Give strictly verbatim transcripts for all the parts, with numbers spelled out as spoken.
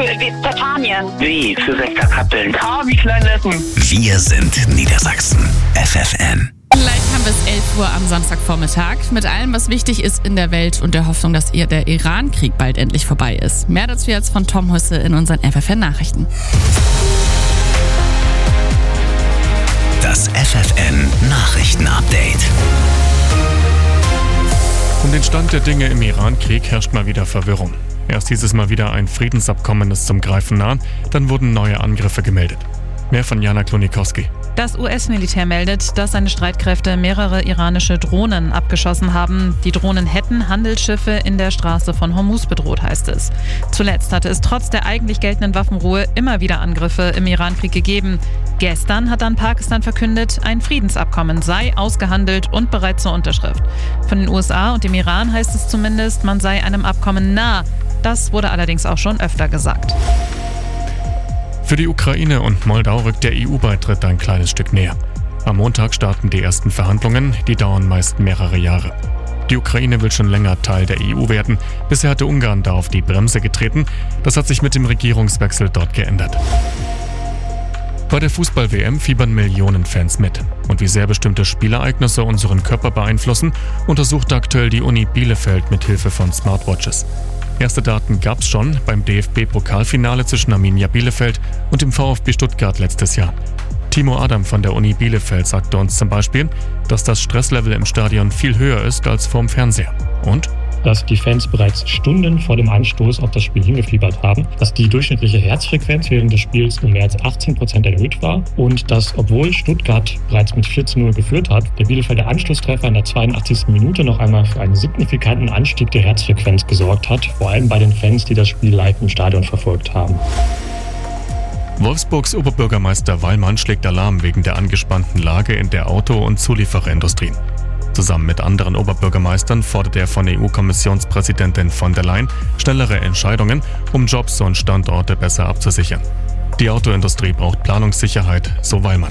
wie Britannien. W für Westerkappeln. K wie Kleinletten. Wir sind Niedersachsen. F F N. Gleich haben wir es elf Uhr am Samstagvormittag mit allem, was wichtig ist in der Welt und der Hoffnung, dass ihr der Iran-Krieg bald endlich vorbei ist. Mehr dazu jetzt von Tom Husse in unseren F F N-Nachrichten. Das F F N-Nachrichten-Update. Um den Stand der Dinge im Iran-Krieg herrscht mal wieder Verwirrung. Erst hieß es mal wieder, ein Friedensabkommen ist zum Greifen nah, dann wurden neue Angriffe gemeldet. Mehr von Jana Klonikowski. Das U S-Militär meldet, dass seine Streitkräfte mehrere iranische Drohnen abgeschossen haben. Die Drohnen hätten Handelsschiffe in der Straße von Hormuz bedroht, heißt es. Zuletzt hatte es trotz der eigentlich geltenden Waffenruhe immer wieder Angriffe im Iran-Krieg gegeben. Gestern hat dann Pakistan verkündet, ein Friedensabkommen sei ausgehandelt und bereit zur Unterschrift. Von den U S A und dem Iran heißt es zumindest, man sei einem Abkommen nah. Das wurde allerdings auch schon öfter gesagt. Für die Ukraine und Moldau rückt der E U-Beitritt ein kleines Stück näher. Am Montag starten die ersten Verhandlungen, die dauern meist mehrere Jahre. Die Ukraine will schon länger Teil der E U werden. Bisher hatte Ungarn da auf die Bremse getreten. Das hat sich mit dem Regierungswechsel dort geändert. Bei der Fußball-W M fiebern Millionen Fans mit. Und wie sehr bestimmte Spielereignisse unseren Körper beeinflussen, untersucht aktuell die Uni Bielefeld mit Hilfe von Smartwatches. Erste Daten gab's schon beim D F B-Pokalfinale zwischen Arminia Bielefeld und dem VfB Stuttgart letztes Jahr. Timo Adam von der Uni Bielefeld sagte uns zum Beispiel, dass das Stresslevel im Stadion viel höher ist als vorm Fernseher. Und? Dass die Fans bereits Stunden vor dem Anstoß auf das Spiel hingefiebert haben, dass die durchschnittliche Herzfrequenz während des Spiels um mehr als achtzehn Prozent erhöht war und dass, obwohl Stuttgart bereits mit vier zu null geführt hat, der Bielefelder Anschlusstreffer in der zweiundachtzigsten Minute noch einmal für einen signifikanten Anstieg der Herzfrequenz gesorgt hat, vor allem bei den Fans, die das Spiel live im Stadion verfolgt haben. Wolfsburgs Oberbürgermeister Wallmann schlägt Alarm wegen der angespannten Lage in der Auto- und Zuliefererindustrie. Zusammen mit anderen Oberbürgermeistern fordert er von E U-Kommissionspräsidentin von der Leyen schnellere Entscheidungen, um Jobs und Standorte besser abzusichern. Die Autoindustrie braucht Planungssicherheit, so Wallmann.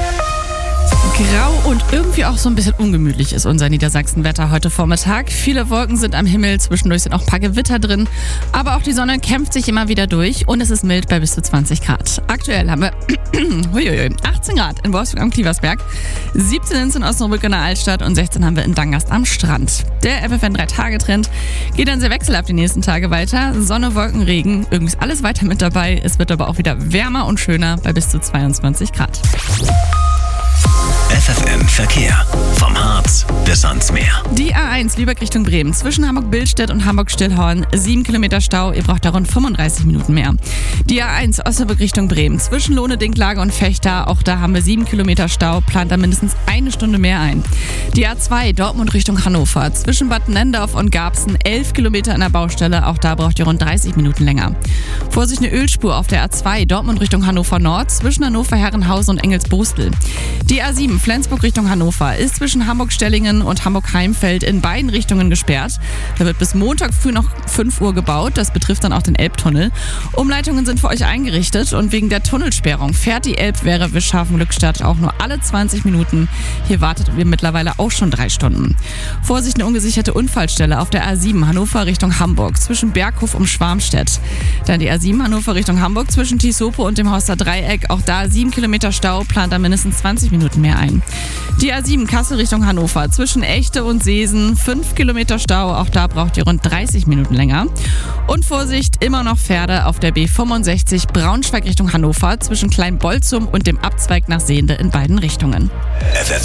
Grau und irgendwie auch so ein bisschen ungemütlich ist unser Niedersachsen-Wetter heute Vormittag. Viele Wolken sind am Himmel, zwischendurch sind auch ein paar Gewitter drin. Aber auch die Sonne kämpft sich immer wieder durch und es ist mild bei bis zu zwanzig Grad. Aktuell haben wir achtzehn Grad in Wolfsburg am Klieversberg, siebzehn in Osnabrück in der Altstadt und sechzehn haben wir in Dangast am Strand. Der F F N drei Tage Trend geht dann sehr wechselhaft die nächsten Tage weiter. Sonne, Wolken, Regen, irgendwie ist alles weiter mit dabei. Es wird aber auch wieder wärmer und schöner bei bis zu zweiundzwanzig Grad. F F N Verkehr. Vom Harz bis ans Meer. Die A eins Lübeck Richtung Bremen. Zwischen Hamburg-Billstedt und Hamburg-Stillhorn. sieben Kilometer Stau. Ihr braucht da rund fünfunddreißig Minuten mehr. Die A eins Osnabrück Richtung Bremen. Zwischen Lohne, Dinklage und Fechter. Auch da haben wir sieben Kilometer Stau. Plant da mindestens eine Stunde mehr ein. Die A zwei Dortmund Richtung Hannover. Zwischen Bad Nendorf und Garbsen. elf Kilometer in der Baustelle. Auch da braucht ihr rund dreißig Minuten länger. Vorsicht, eine Ölspur auf der A zwei Dortmund Richtung Hannover Nord. Zwischen Hannover Herrenhausen und Engelsbostel. Die A sieben Flensburg Richtung Hannover ist zwischen Hamburg-Stellingen und Hamburg-Heimfeld in beiden Richtungen gesperrt. Da wird bis Montag früh noch fünf Uhr gebaut. Das betrifft dann auch den Elbtunnel. Umleitungen sind für euch eingerichtet und wegen der Tunnelsperrung fährt die Elbfähre Wischhafen-Glückstadt auch nur alle zwanzig Minuten. Hier wartet ihr mittlerweile auch schon drei Stunden. Vorsicht, eine ungesicherte Unfallstelle auf der A sieben Hannover Richtung Hamburg zwischen Berghof und Schwarmstedt. Dann die A sieben Hannover Richtung Hamburg zwischen Tisopo und dem Horster Dreieck. Auch da sieben Kilometer Stau, plant da mindestens zwanzig Minuten mehr ein. Die A sieben Kassel Richtung Hannover zwischen Echte und Seesen, fünf Kilometer Stau, auch da braucht ihr rund dreißig Minuten länger. Und Vorsicht, immer noch Pferde auf der B fünfundsechzig Braunschweig Richtung Hannover zwischen Kleinbolzum und dem Abzweig nach Sehnde in beiden Richtungen. F F